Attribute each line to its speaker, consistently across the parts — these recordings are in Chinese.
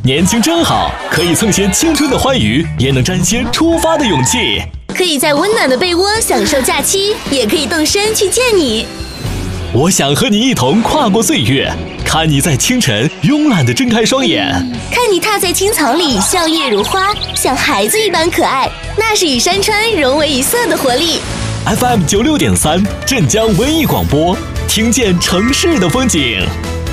Speaker 1: 年轻真好，可以蹭些青春的欢愉，也能沾些出发的勇气。
Speaker 2: 可以在温暖的被窝享受假期，也可以动身去见你。
Speaker 1: 我想和你一同跨过岁月，看你在清晨慵懒地睁开双眼，
Speaker 2: 看你踏在青草里笑靥如花，像孩子一般可爱，那是与山川融为一色的活力。
Speaker 1: FM 96.3镇江文艺广播，听见城市的风景。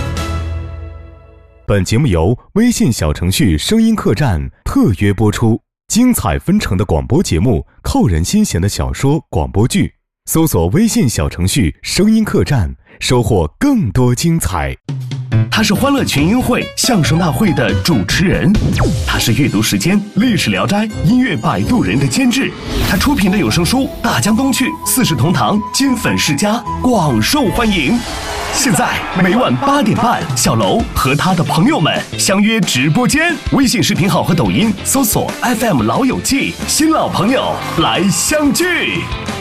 Speaker 3: 本节目由微信小程序声音客栈特约播出，精彩纷呈的广播节目，扣人心弦的小说广播剧，搜索微信小程序声音客栈，收获更多精彩。
Speaker 4: 他是欢乐群英会相声大会的主持人，他是阅读时间历史聊斋音乐摆渡人的监制，他出品的有声书《大江东去》四世同堂金粉世家广受欢迎。现在每晚8点半，小楼和他的朋友们相约直播间，微信视频号和抖音搜索 FM 老友记，新老朋友来相聚。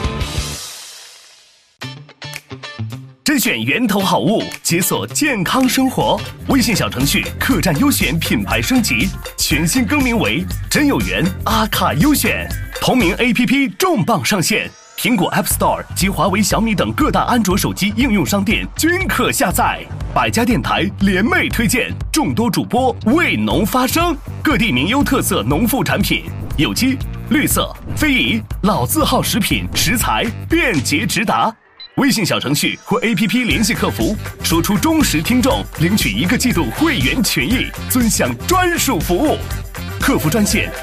Speaker 4: 甄选源头好物，解锁健康生活。微信小程序客栈优选品牌升级，全新更名为真有缘阿卡优选。同名 APP 重磅上线，苹果 App Store 及华为、小米等各大安卓手机应用商店均可下载。百家电台联袂推荐，众多主播为农发声，各地名优特色农副产品，有机、绿色、非遗、老字号食品食材便捷直达。微信小程序或 APP 联系客服，说出忠实听众，领取1个季度会员权益，尊享专属服务。客服专线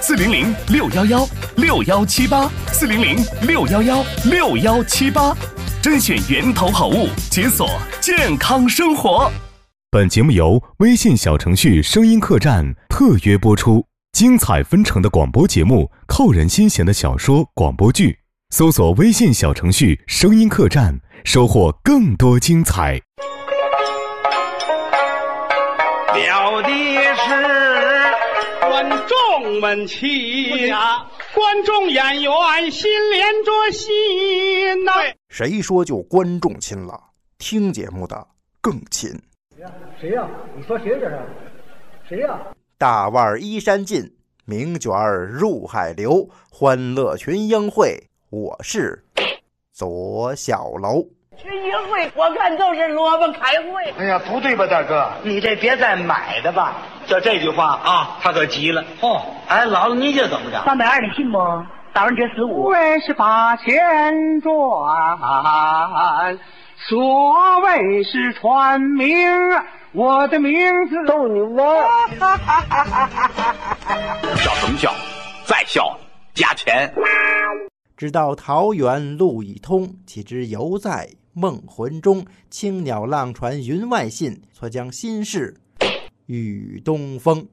Speaker 4: 400-611-6178，400-611-6178，甄选源头好物，解锁健康生活。
Speaker 3: 本节目由微信小程序声音客栈特约播出，精彩纷呈的广播节目，扣人心弦的小说广播剧，搜索微信小程序声音客栈，收获更多精彩。
Speaker 5: 了的是观众们亲，观众演员心连着心呐。
Speaker 6: 谁说就观众亲了？听节目的更亲。
Speaker 7: 谁呀？你说谁这是？谁呀？
Speaker 6: 大腕依山尽，名卷入海流，欢乐群英会，我是左小楼。
Speaker 8: 群英会我看都是萝卜开会。
Speaker 9: 哎呀，不对吧，大哥？
Speaker 8: 你这别再买的吧。
Speaker 9: 就这句话啊，他可急了。
Speaker 8: 哦，
Speaker 9: 哎，姥姥你这怎么着
Speaker 8: ？320的信不？早上这15。
Speaker 5: 问是把钱赚，所谓是传名，我的名字
Speaker 8: 逗你玩。
Speaker 9: 笑什么笑？再笑加钱。
Speaker 6: 直到桃源路已通，岂知犹在梦魂中。青鸟浪传云外信，错将心事与东风。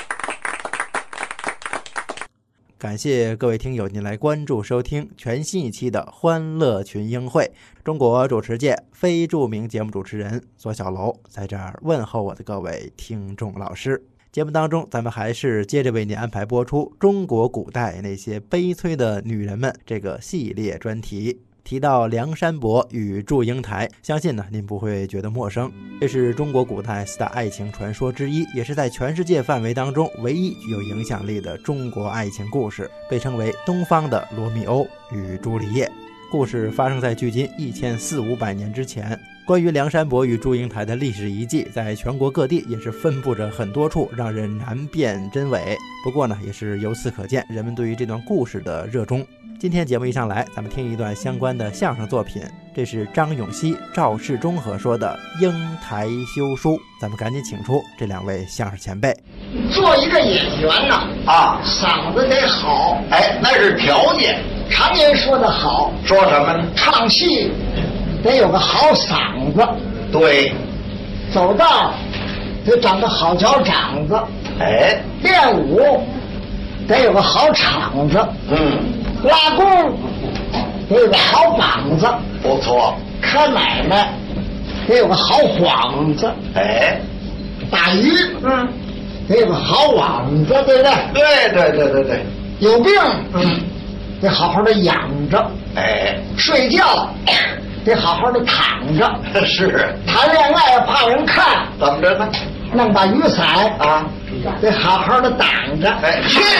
Speaker 6: 感谢各位听友您来关注收听全新一期的欢乐群英会，中国主持界非著名节目主持人左小楼在这儿问候我的各位听众老师。节目当中咱们还是接着为您安排播出中国古代那些悲催的女人们这个系列专题。提到梁山伯与祝英台，相信呢您不会觉得陌生，这是中国古代4大爱情传说之一，也是在全世界范围当中唯一具有影响力的中国爱情故事，被称为东方的罗密欧与朱丽叶。故事发生在距今1400-500年之前。关于梁山伯与祝英台的历史遗迹，在全国各地也是分布着很多处，让人难辨真伪。不过呢，也是由此可见人们对于这段故事的热衷。今天节目一上来，咱们听一段相关的相声作品，这是张永熙、赵氏中和说的《英台休书》，咱们赶紧请出这2位相声前辈。
Speaker 10: 做一个演员呐，嗓子得好，
Speaker 9: 哎，那是条件。
Speaker 10: 常言说得好，
Speaker 9: 说什么呢？
Speaker 10: 唱戏得有个好嗓子，
Speaker 9: 对，
Speaker 10: 走道得长个好脚掌子，
Speaker 9: 哎，
Speaker 10: 练武得有个好场子，拉弓得有个好膀子，
Speaker 9: 不错，
Speaker 10: 看买卖得有个好幌子，
Speaker 9: 哎，
Speaker 10: 打鱼得有个好网子，对不对？
Speaker 9: 对，
Speaker 10: 有病得好好的养着，
Speaker 9: 哎，
Speaker 10: 睡觉得好好的躺着，
Speaker 9: 是，
Speaker 10: 谈恋爱怕人看，
Speaker 9: 怎么着呢？
Speaker 10: 弄把雨伞啊，得好好的挡着。
Speaker 11: 哎，谢谢。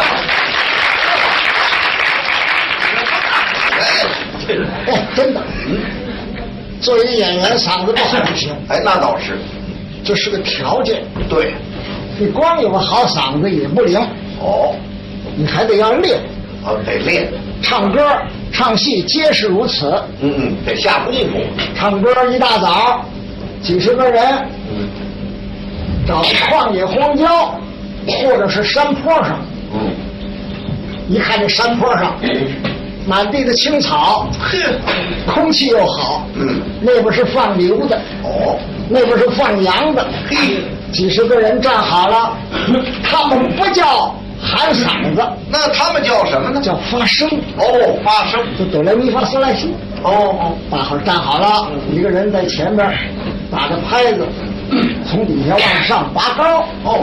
Speaker 10: 哎，真的，作为演员，嗓子不好不行。
Speaker 11: 哎，那倒是，
Speaker 10: 这是个条件。
Speaker 11: 对，
Speaker 10: 你光有个好嗓子也不灵。
Speaker 11: 哦，
Speaker 10: 你还得要练。
Speaker 11: 哦，得练。
Speaker 10: 唱歌、唱戏皆是如此。
Speaker 11: 得下功夫。
Speaker 10: 唱歌一大早，几十个人，找旷野荒郊，或者是山坡上。一看这山坡上，满地的青草，空气又好。那边是放牛的，那边是放羊的。几十个人站好了，他们不叫喊嗓子，
Speaker 11: 那他们叫什么呢？
Speaker 10: 叫发声。
Speaker 11: 哦，发声，
Speaker 10: 就哆来咪发嗦来西。大伙站好了，一个人在前边打着拍子，从底下往上拔高。